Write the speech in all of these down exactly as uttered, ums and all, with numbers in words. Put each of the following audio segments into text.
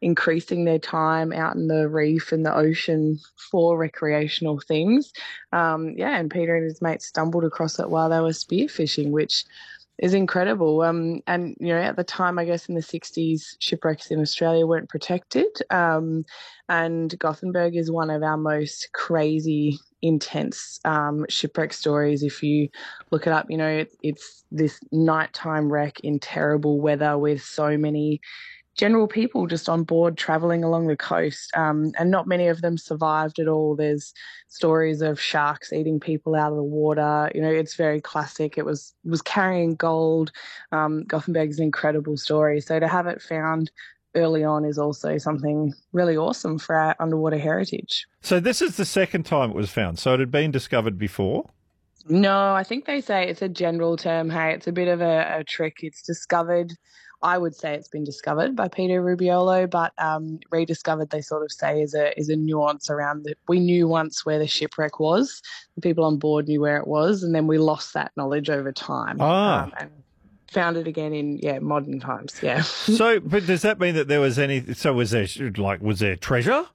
increasing their time out in the reef and the ocean for recreational things. Um, yeah, and Peter and his mates stumbled across it while they were spearfishing, which is incredible. Um, and, you know, at the time, I guess in the sixties, shipwrecks in Australia weren't protected. Um, and Gothenburg is one of our most crazy, intense um, shipwreck stories. If you look it up, you know, it, it's this nighttime wreck in terrible weather with so many general people just on board travelling along the coast, um, and not many of them survived at all. There's stories of sharks eating people out of the water. You know, it's very classic. It was was carrying gold. Um, Gothenburg's an incredible story. So to have it found early on is also something really awesome for our underwater heritage. So this is the second time it was found. So it had been discovered before? No, I think they say it's a general term. Hey, it's a bit of a, a trick. It's discovered. I would say it's been discovered by Peter Rubiolo, but um, rediscovered, they sort of say, is a is a nuance around it. We knew once where the shipwreck was. The people on board knew where it was, and then we lost that knowledge over time. Ah. Um, and found it again in, yeah, modern times, yeah. So, but does that mean that there was any, so was there, like, was there treasure?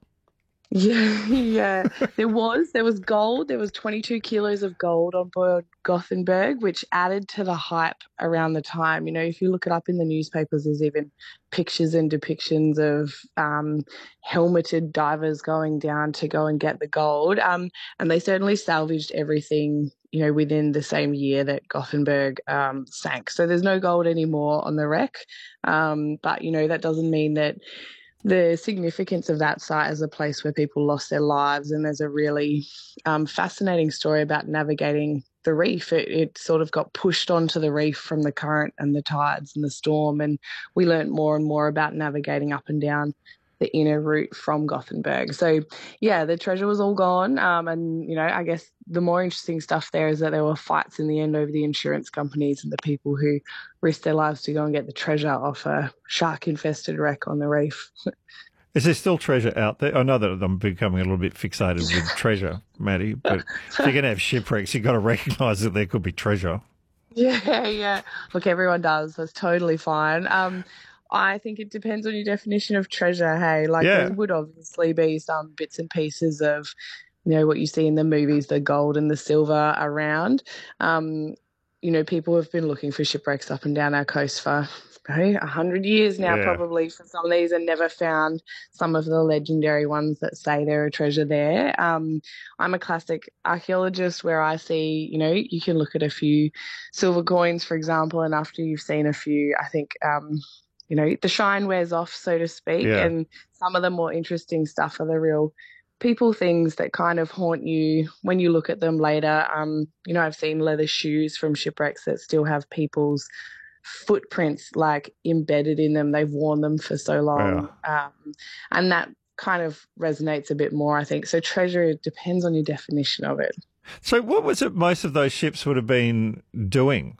Yeah, yeah. There was. There was gold. There was twenty-two kilos of gold on board Gothenburg, which added to the hype around the time. You know, if you look it up in the newspapers, there's even pictures and depictions of um, helmeted divers going down to go and get the gold. Um, and they certainly salvaged everything, you know, within the same year that Gothenburg um, sank. So there's no gold anymore on the wreck. Um, but, you know, that doesn't mean that the significance of that site as a place where people lost their lives, and there's a really um, fascinating story about navigating the reef. It, it sort of got pushed onto the reef from the current and the tides and the storm, and we learnt more and more about navigating up and down the inner route from Gothenburg. So, yeah, the treasure was all gone, um, and, you know, I guess the more interesting stuff there is that there were fights in the end over the insurance companies and the people who risked their lives to go and get the treasure off a shark-infested wreck on the reef. Is there still treasure out there? I know that I'm becoming a little bit fixated with treasure, Maddie, but if you're going to have shipwrecks, you've got to recognise that there could be treasure. Yeah, yeah. Look, everyone does. That's totally fine. Um, I think it depends on your definition of treasure, hey? Like, Yeah. there would obviously be some bits and pieces of, you know, what you see in the movies, the gold and the silver around. Um, you know, people have been looking for shipwrecks up and down our coast for a hundred years now, Yeah. probably, for some of these, and never found some of the legendary ones that say there are treasure there. Um, I'm a classic archaeologist where I see, you know, you can look at a few silver coins, for example, and after you've seen a few, I think, um, you know, the shine wears off, so to speak, Yeah. and some of the more interesting stuff are the real people things that kind of haunt you when you look at them later. Um, you know, I've seen leather shoes from shipwrecks that still have people's footprints like embedded in them. They've worn them for so long. Um, and that kind of resonates a bit more, I think. So treasure, it depends on your definition of it. So what was it most of those ships would have been doing?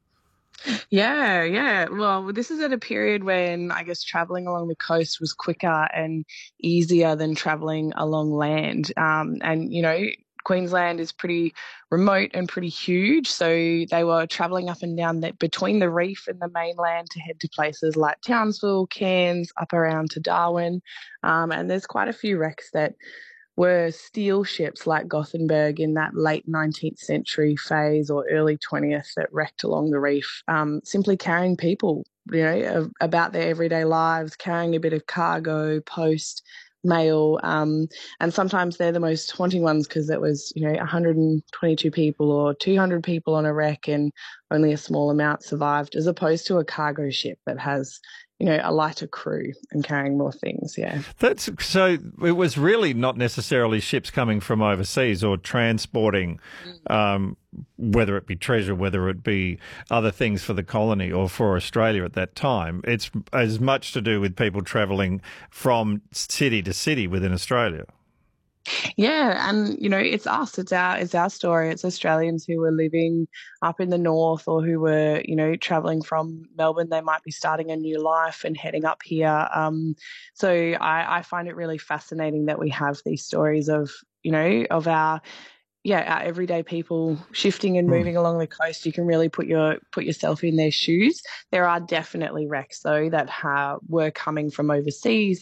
Yeah, yeah. Well, this is at a period when I guess traveling along the coast was quicker and easier than traveling along land. Um, and, you know, Queensland is pretty remote and pretty huge. So they were travelling up and down that between the reef and the mainland to head to places like Townsville, Cairns, up around to Darwin. Um, and there's quite a few wrecks that were steel ships like Gothenburg in that late nineteenth century phase or early twentieth that wrecked along the reef, um, simply carrying people, you know, about their everyday lives, carrying a bit of cargo, post, mail, um, and sometimes they're the most haunting ones because it was, you know, one hundred twenty-two people or two hundred people on a wreck and only a small amount survived, as opposed to a cargo ship that has, you know, a lighter crew and carrying more things, yeah. That's so it was really not necessarily ships coming from overseas or transporting, um, whether it be treasure, whether it be other things for the colony or for Australia at that time. It's as much to do with people travelling from city to city within Australia. Yeah, and you know, it's us. It's our it's our story. It's Australians who were living up in the north or who were, you know, traveling from Melbourne. They might be starting a new life and heading up here. Um, so I, I find it really fascinating that we have these stories of, you know, of our yeah, our everyday people shifting and moving mm. along the coast. You can really put your put yourself in their shoes. There are definitely wrecks though that ha- were coming from overseas.